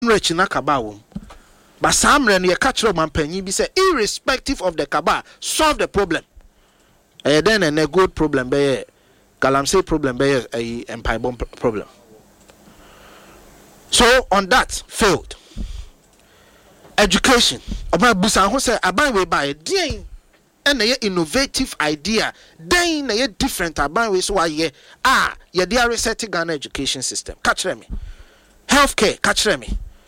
rich na kaba but some ren ye catch up mampanyi bi say irrespective of the kaba solve the problem then a good problem be galamsey problem be a empire bomb problem. So on that failed. Education about busa ho say aban we buy den and a innovative idea then a different aban we so why ye dey reset Ghana education system catch me healthcare catch me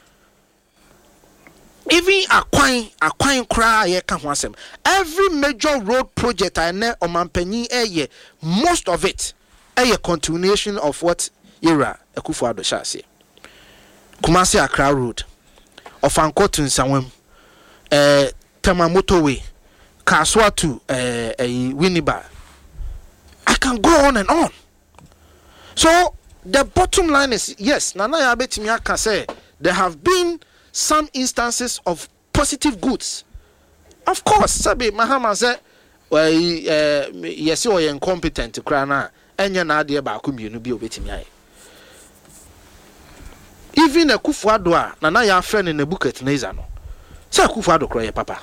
even akwan kra ye ka ho asem every major road project ane omampanyi most of it continuation of what era Akufo-Addo shase Kumasi Accra road of Ankoto Nsawam Tema motorway Kaswa to Winneba. I can go on and on. So the bottom line is yes, Nana Yabetimi can say there have been some instances of positive goods. Of course, Sabi Mahama said yes, you are incompetent to crana and you're not there about community be obetimi. Even a Akufo-Addo na ya friend in a bucket neza no. Say Akufo-Addo cry papa.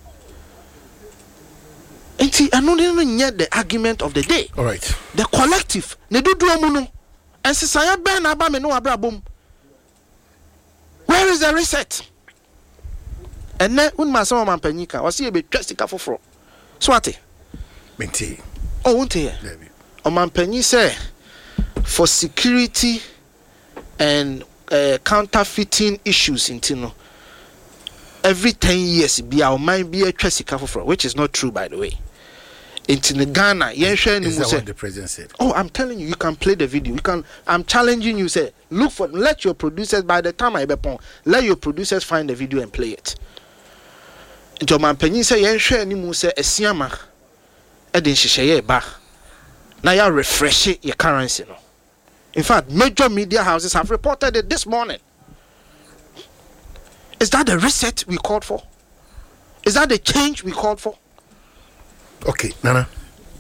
And see, I don't even get the argument of the day. All right. The collective ne do amuno. And say ben aba me no abrabom. Where is the reset? And then when my son Mampanyika was see be twestika foforo. So what? Menti. Oh, won't he? O Mampanyi say for security and counterfeiting issues in Tino. Every 10 years, be our mind be a twestika foforo, which is not true, by the way. In Ghana, is that what the president said? Oh, I'm telling you, you can play the video. You can. I'm challenging you. Say, look for. Let your producers. By the time I be pon, let your producers find the video and play it. Into man penny say yen share ni mu say esiama. Edin shisheye ba. Na ya refresh your currency no. In fact, major media houses have reported it this morning. Is that the reset we called for? Is that the change we called for? Okay, Nana.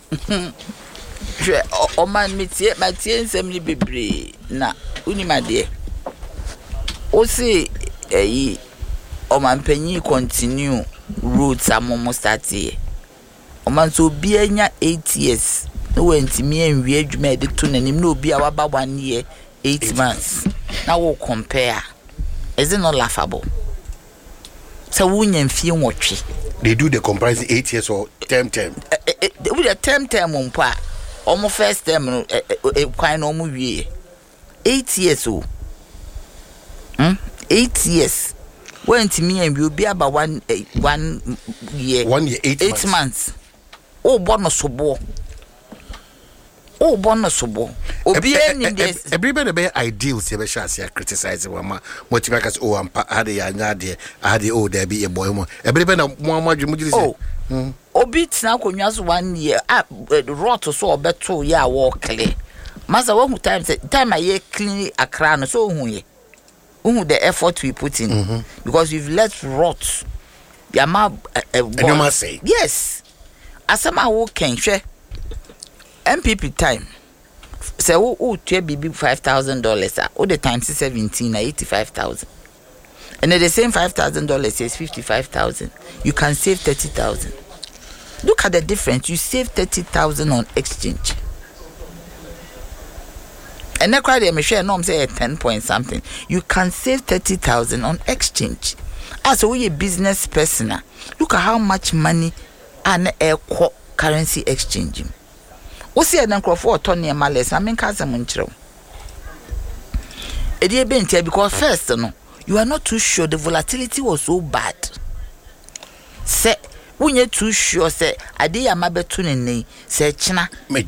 Man, metie nsem ni bebre na unima de. O se Omampanyi continue roads amomo start here. Oman so bi anya 8 years. No wentimi enwie adwuma de to nanim na obi a waba 1 year 8 months. Now we compare. Is it not laughable? So we mfie nwotwe. They do the comparison 8 years or term. With a term mpa. Omo first term no kwan no mu wie. 8 years o. 8 years. When to me and will be about 1 year. 1 year 8 months. Oh, bonus sobo. Oh, bonus sobo. Everybody be ideal say be shall say criticize wama motivakas oh ampa ade ya nyade ade oh there be a boy mo everybody na mo adwumudi say obi tina konwa so 1 year rot so obeto ya wo clear masa one time I clean Accra no so hu the effort we put in because we've let rot yama say yes asama wo kenhwe MPP time say who to be $5,000 all the time 17 na 85,000 and then the same $5,000 is 55,000 you can save 30,000. Look at the difference. You save 30,000 on exchange. And that crowd me share norm say 10 point something. You can save 30,000 on exchange. As a business person, look at how much money an currency exchange. We see an for Tony and Males. I mean, Casamunchero. Because first, no, you are not too sure the volatility was so bad. Say, when you're too sure, say, I did a mabetune, say, China, that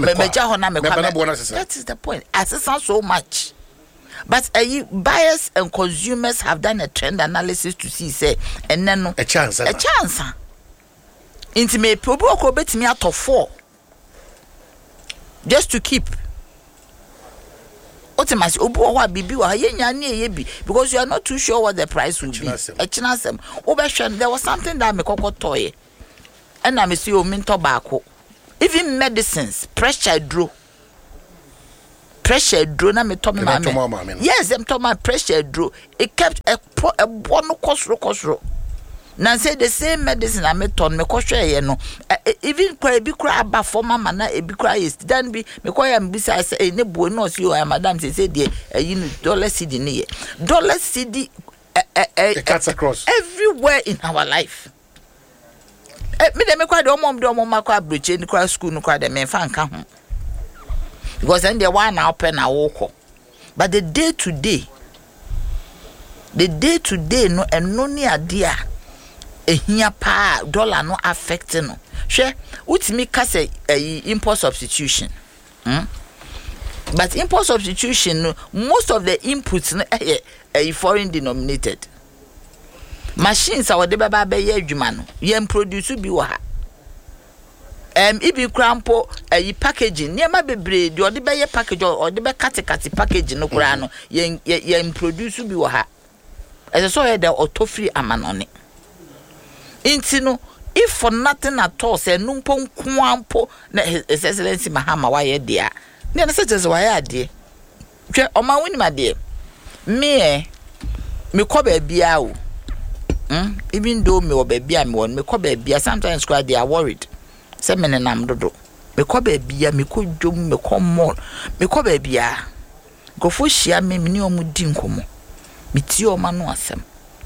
is the point. I say so much. But buyers and consumers have done a trend analysis to see, say, and then a chance. Intimate people bet me out of 4 just to keep. Ultimately, because you are not too sure what the price will be. There was something that me koko toy, and I see you mint tobacco, even medicines, pressure drew. pressure drone na me to me mama. Yes, them to my pressure drone. It kept a one kosro. Na say the same medicine I me ton me kosho ye no. Even kwa ebi kura aba for mama na ebi kura is dan bi me kwa ya mbisa say ne bo no see o madam say dey dollar cedi ne ye. Dollar cedi it cuts across everywhere in our life. Me dem kwa de omo makwa broche ni kwa school no kwa de me fa nka ho. Because then the one now open na walk. But the day to day no eno ni ade a ehia pa dollar no affect no. Hwe utimi ka say import substitution. But import substitution most of the inputs no foreign denominated. Machines are de baba be ye adwuma no yem produce bi wo ha ibi krampo packaging niam bebre de ode be ye package ode be katikati packaging no kura no yem produce bi wo ha as so here the auto free amanone inti no if for nothing at all say numpo nkwampo na his excellency mahama wa ye dia na say just wa ye ade hwe o ma woni ma de me ko ba bia o even though me baby am won me ko baby sometimes they are worried say me nam dodo me ko baby me ko dwom me ko mall me ko baby go fo hia me ni omu di nkomo me ti o ma no asem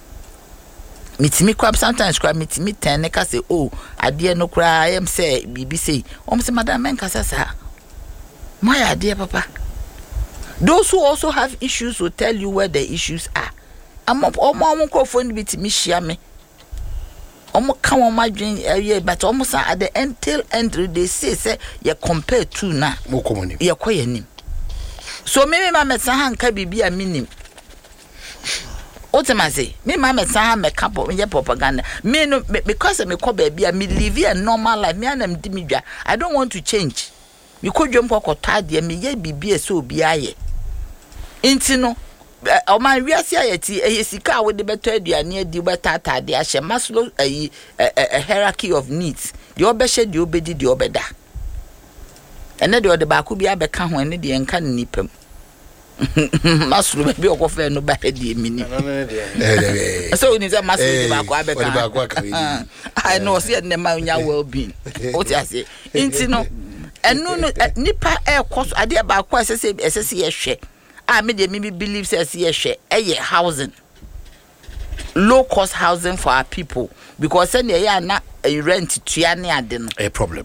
me ti me ko sometimes me ti me ten ne ka say oh ade no kra am say bibi say say madam men ka sa my ade papa those who also have issues will tell you where the issues are. I'm phone bit me share me. Come on my dream but almost at the end they say you compare to na more common. You quite him. So maybe my metsahan can be a minim. Ultimately, me my metsahan me couple in your propaganda. Me no because me call baby me live a normal life. Me and them dimidja. I don't want to change. You could jump or tired me ye be so be aye. Intino. O man wiase ayeti ehesika we de beto aduane adi betata de ahye Maslow a hierarchy of needs de obehye de obedi de obeda ene de baako bi abeka ho ene de enka nipam Maslow be okofe no ba de mini so ni say Maslow de baako abeka I know say ne ma nya well being what you say intino enu nipa ekos ade baako asese ye hwe me believe says yes housing low cost housing for our people because then they na rent tuane ade no a problem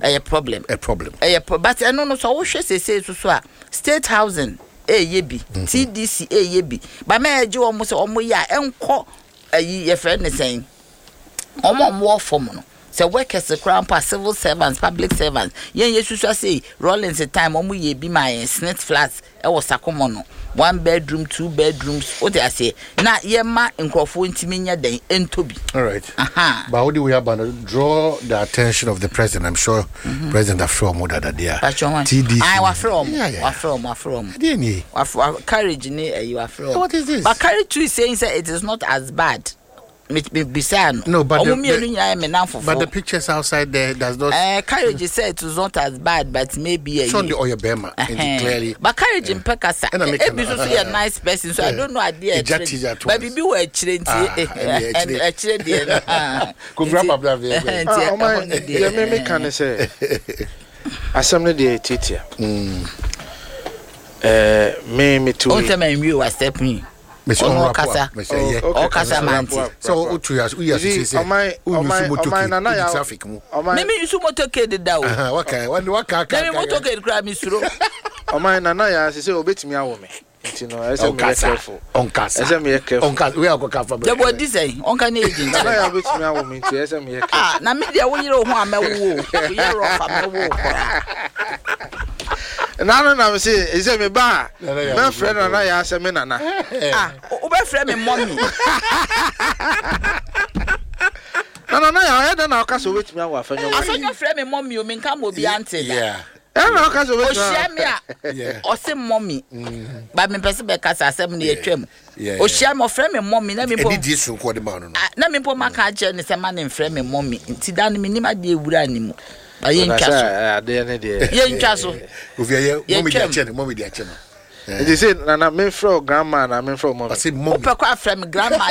but no so wo hwe say so state housing yebi TDC yebi ba me age wo mo se o mo ya enko ye friend saying o mo form no say workers crown pa civil servants public servants yen yesusu say Rollins time o mo ye bi my snit flats e wo sakomo no 1 bedroom 2 bedrooms what I say na yema nkrofo ntimi nya den entobi. All right. But how do we have draw the attention of the president? I'm sure President Afro more that there TDC I wa from courage ni you are from. What is this? But courage too is saying it is not as bad. No, but the pictures outside there does not. Courage said it was not as bad, but maybe a the Oyabema clearly. But courage in Pekasa, a nice person, so I don't know idea. But we were trained could wrap up that. Me can say assembly the teacher. Me too. What time you are stepping? So traffic mu maybe you motorcade da o okay when maybe motorcade cry me suro o my nana ya say obetimi awo me nti no I say me careful on casa we are go careful the body say on can agent nana ya obetimi awo me nti I say me careful na me dia wo yire ho amawo ye rough amawo na me say me ba my friend nana ya say me nana o be friend me mommy no ya da na ka so wetimi awo afanyo friend me mommy o me nka mo bi ante da na ka so wetimi o share me o say mommy ba me pese be ka sa asem na ye twam o share me friend me mommy na me bo di so ko de ma no na me bo maka je ne se ma ne friend me mommy nti da no me nim ade ewura animu ba ye ntwa so ade ne de ye ntwa so o vie ye mommy di ache no They say, Nana, men from grandma, and I mean from mom. I say, Mom, Papa from grandma.